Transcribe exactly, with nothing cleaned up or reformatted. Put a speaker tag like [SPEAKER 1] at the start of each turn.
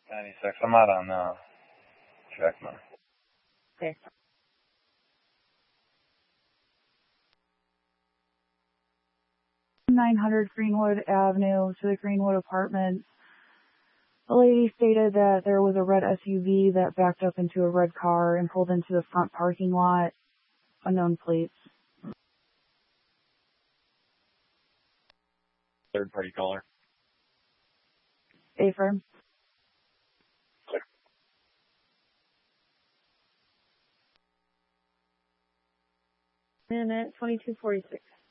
[SPEAKER 1] ninety-six. I'm out on uh, Jackman.
[SPEAKER 2] Okay.
[SPEAKER 3] nine hundred Greenwood Avenue to the Greenwood Apartments. The lady stated that there was a red S U V that backed up into a red car and pulled into the front parking lot. Unknown plates.
[SPEAKER 4] Third party caller.
[SPEAKER 3] A-firm.
[SPEAKER 4] Clear.
[SPEAKER 2] Minute twenty-two forty-six.